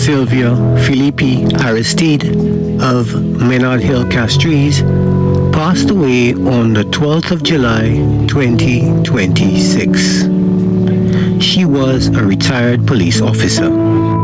Sylvia Philippi Aristide of Menard Hill Castries passed away on the 12th of July 2026. She was a retired police officer.